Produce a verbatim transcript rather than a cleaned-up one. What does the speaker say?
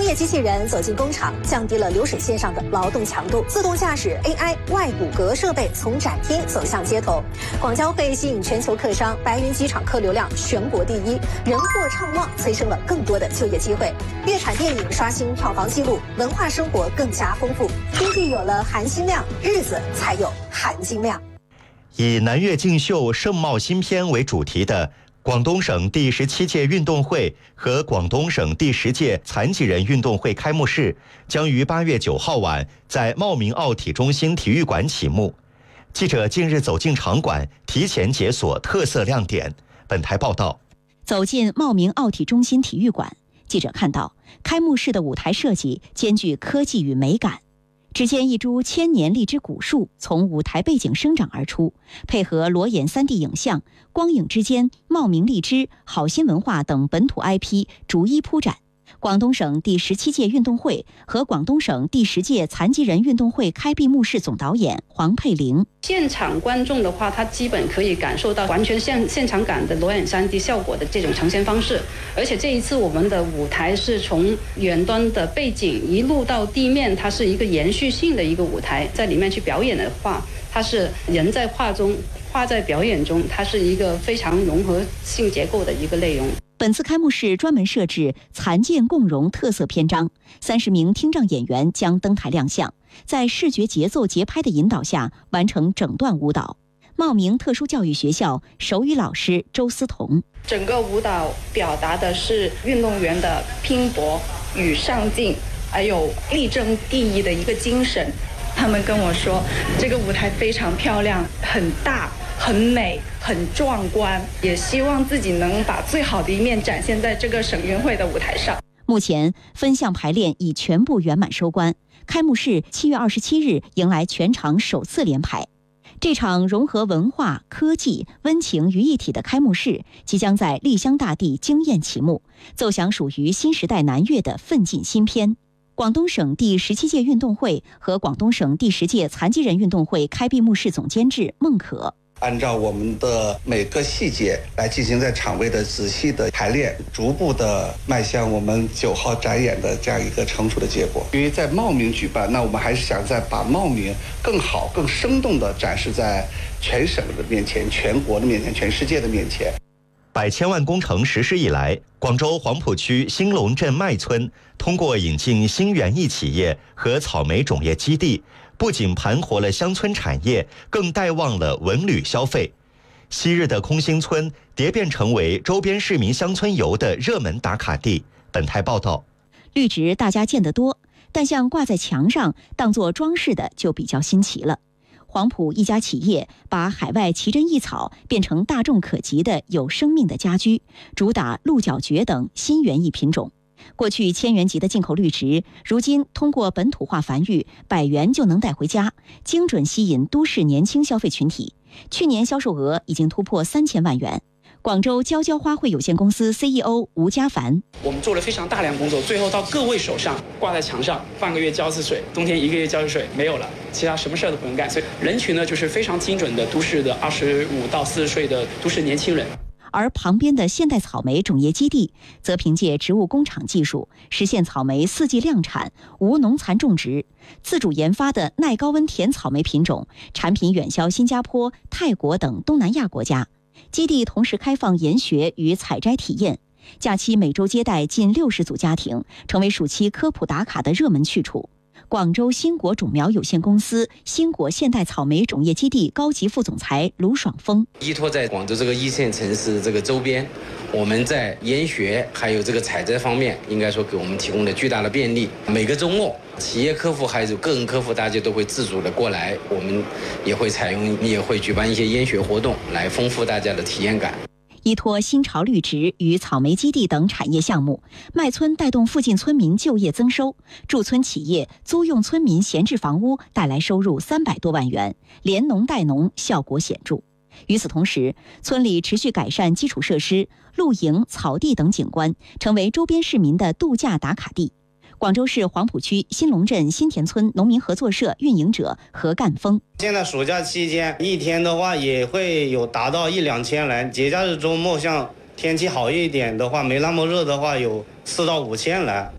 业机器人走进工厂，降低了流水线上的劳动强度，自动驾驶 A I 外骨骼设备从展厅走向街头。广交会吸引全球客商，白云机场客流量全国第一，人货畅旺，催生了更多的就业机会。粤产电影刷新票房纪录，文化生活更加丰富。经济有了含金量，日子才有含金量。 以南粤竞秀盛貌新篇为主题的广东省第十七届运动会和广东省第十届残疾人运动会开幕式将于八月九号晚在茂名奥体中心体育馆启幕。记者近日走进场馆，提前解锁特色亮点。本台报道。 走进茂名奥体中心体育馆，记者看到开幕式的舞台设计兼具科技与美感。只见一株千年荔枝古树从舞台背景生长而出，配合裸眼 三 D 影像，光影之间，茂名荔枝、好心文化等本土 I P 逐一铺展。广东省第十七届运动会和广东省第十届残疾人运动会开闭幕式总导演黄佩玲。 现场观众的话，他基本可以感受到完全现现场感的裸眼 三 D 效果的这种呈现方式。而且这一次我们的舞台是从远端的背景一路到地面，它是一个延续性的一个舞台，在里面去表演的话，它是人在画中，画在表演中，它是一个非常融合性结构的一个内容。 本次开幕式专门设置残健共融特色篇章，三十名听障演员将登台亮相，在视觉节奏节拍的引导下完成整段舞蹈。茂名特殊教育学校手语老师周思彤， 整个舞蹈表达的是运动员的拼搏与上进，还有力争第一的一个精神。他们跟我说，这个舞台非常漂亮，很大，很美，很壮观，也希望自己能把最好的一面展现在这个省运会的舞台上。 目前分项排练已全部圆满收官，开幕式七月二十七日迎来全场首次联排。这场融合文化、科技、温情于一体的开幕式即将在丽香大地惊艳启幕，奏响属于新时代南粤的奋进新篇。广东省第十七届运动会和广东省第十届残疾人运动会开闭幕式总监制孟可， 按照我们的每个细节来进行在场位的仔细的排练，逐步的迈向我们九号展演的这样一个成熟的结果。因为在茂名举办，那我们还是想再把茂名更好、更生动的展示在全省的面前、全国的面前、全世界的面前。 百千万工程实施以来，广州黄埔区兴隆镇麦村通过引进新园艺企业和草莓种业基地，不仅盘活了乡村产业，更带旺了文旅消费。昔日的空心村蝶变成为周边市民乡村游的热门打卡地。本台报道。 绿植大家见得多，但像挂在墙上当作装饰的就比较新奇了。黄埔一家企业把海外奇珍异草变成大众可及的有生命的家居，主打鹿角蕨等新园艺品种。过去千元级的进口绿植，如今通过本土化繁育，百元就能带回家，精准吸引都市年轻消费群体。去年销售额已经突破三千万元。广州娇娇花卉有限公司 C E O 吴家凡， 我们做了非常大量工作，最后到各位手上，挂在墙上，半个月浇次水，冬天一个月浇次水，没有了，其他什么事儿都不用干。所以人群呢，就是非常精准的都市的二十五到四十岁的都市年轻人。 而旁边的现代草莓种业基地则凭借植物工厂技术，实现草莓四季量产、无农残种植，自主研发的耐高温甜草莓品种产品远销新加坡、泰国等东南亚国家。基地同时开放研学与采摘体验，假期每周接待近六十组家庭，成为暑期科普打卡的热门去处。广州新国种苗有限公司新国现代草莓种业基地高级副总裁卢爽峰， 依托在广州这个一线城市这个周边，我们在研学还有这个采摘方面，应该说给我们提供了巨大的便利。每个周末，企业客户还有个人客户，大家都会自主的过来，我们也会采用，也会举办一些研学活动，来丰富大家的体验感。 依托新潮绿植与草莓基地等产业项目，麦村带动附近村民就业增收，驻村企业租用村民闲置房屋，带来收入三百多万元，连农带农，效果显著。与此同时，村里持续改善基础设施、露营、草地等景观，成为周边市民的度假打卡地。广州市黄埔区新隆镇新田村农民合作社运营者何干峰， 现在暑假期间一天的话也会有达到一两千来，节假日周末像天气好一点的话，没那么热的话，有四到五千来。